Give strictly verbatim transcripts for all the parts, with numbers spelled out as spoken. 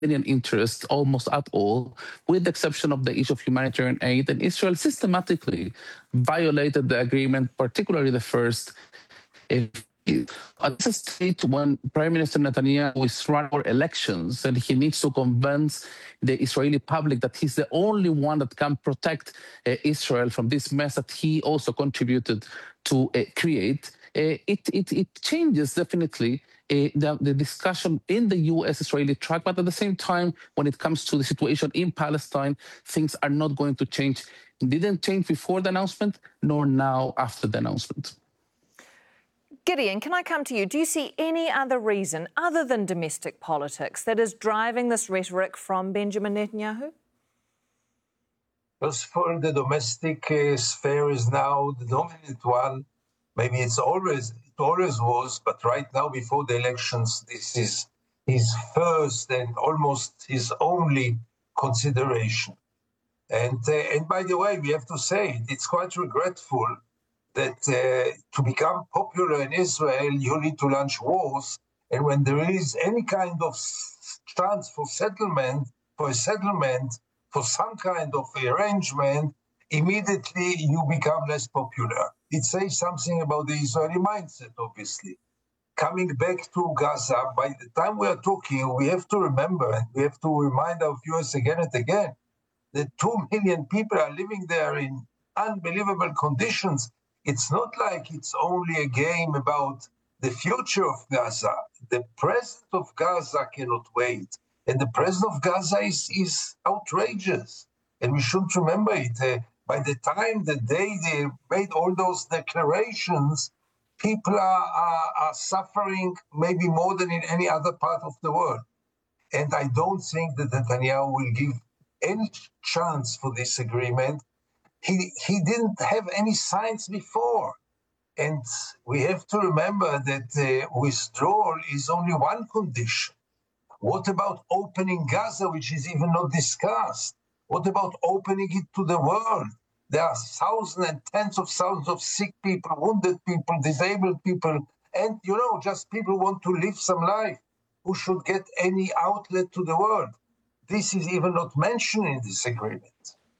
Palestinian interest almost at all, with the exception of the issue of humanitarian aid. And Israel systematically violated the agreement, particularly the first. At this stage, when Prime Minister Netanyahu is running for elections and he needs to convince the Israeli public that he's the only one that can protect uh, Israel from this mess that he also contributed to uh, create, uh, it, it, it changes definitely uh, the, the discussion in the U S-Israeli track. But at the same time, when it comes to the situation in Palestine, things are not going to change. It didn't change before the announcement, nor now after the announcement. Gideon, can I come to you? Do you see any other reason other than domestic politics that is driving this rhetoric from Benjamin Netanyahu? First of all, the domestic uh, sphere is now the dominant one. Maybe it's always, it always was, but right now, before the elections, this is his first and almost his only consideration. And, uh, and by the way, we have to say, it's quite regretful that uh, to become popular in Israel, you need to launch wars. And when there is any kind of chance for settlement, for a settlement, for some kind of arrangement, immediately you become less popular. It says something about the Israeli mindset, obviously. Coming back to Gaza, by the time we are talking, we have to remember, and we have to remind our viewers again and again, that two million people are living there in unbelievable conditions. It's not like it's only a game about the future of Gaza. The present of Gaza cannot wait. And the present of Gaza is, is outrageous. And we should remember it. Uh, by the time, the day they made all those declarations, people are, are, are suffering maybe more than in any other part of the world. And I don't think that Netanyahu will give any chance for this agreement. He, he didn't have any signs before. And we have to remember that uh, withdrawal is only one condition. What about opening Gaza, which is even not discussed? What about opening it to the world? There are thousands and tens of thousands of sick people, wounded people, disabled people, and, you know, just people who want to live some life, who should get any outlet to the world. This is even not mentioned in this agreement.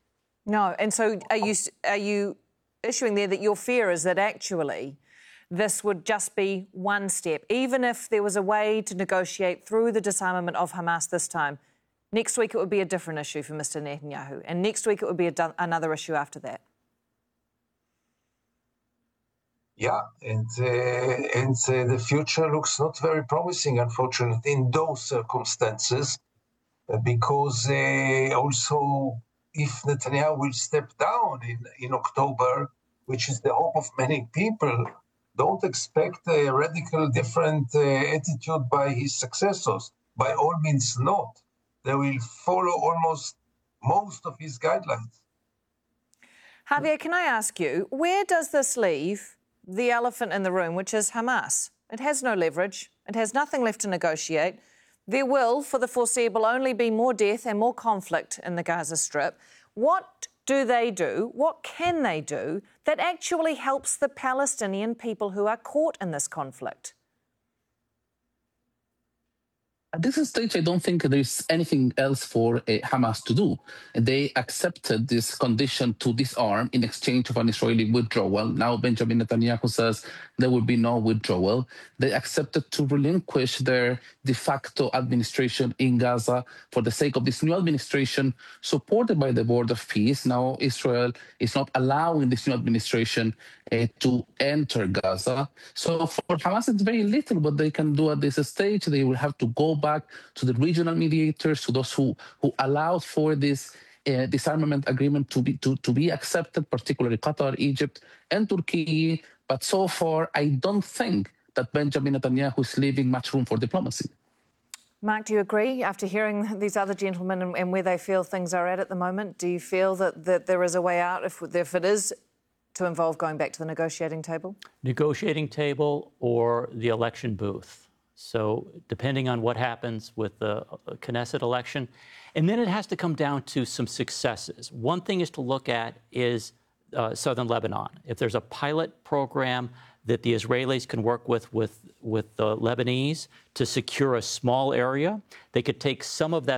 No, and so are you are you issuing there that your fear is that actually this would just be one step, even if there was a way to negotiate through the disarmament of Hamas this time, next week it would be a different issue for Mister Netanyahu, and next week it would be a, another issue after that? Yeah, and, uh, and uh, the future looks not very promising, unfortunately, in those circumstances, uh, because uh, also if Netanyahu will step down in, in October, which is the hope of many people, don't expect a radical different uh, attitude by his successors. By all means not. They will follow almost most of his guidelines. Javier, can I ask you, where does this leave the elephant in the room, which is Hamas? It has no leverage. It has nothing left to negotiate. There will, for the foreseeable, only be more death and more conflict in the Gaza Strip. What do they do, what can they do that actually helps the Palestinian people who are caught in this conflict? At this stage, I don't think there's anything else for uh, Hamas to do. They accepted this condition to disarm in exchange of an Israeli withdrawal. Now Benjamin Netanyahu says there will be no withdrawal. They accepted to relinquish their de facto administration in Gaza for the sake of this new administration supported by the Board of Peace. Now Israel is not allowing this new administration uh, to enter Gaza. So for Hamas, it's very little what they can do at this stage. They will have to go back to the regional mediators, to those who, who allowed for this uh, disarmament agreement to be to, to be accepted, particularly Qatar, Egypt, and Turkey. But so far, I don't think that Benjamin Netanyahu is leaving much room for diplomacy. Mark, do you agree, after hearing these other gentlemen and, and where they feel things are at at the moment? Do you feel that, that there is a way out if, if it is to involve going back to the negotiating table? Negotiating table or the election booth. So depending on what happens with the Knesset election. And then it has to come down to some successes. One thing is to look at is uh, southern Lebanon. If there's a pilot program that the Israelis can work with, with, with the Lebanese to secure a small area, they could take some of that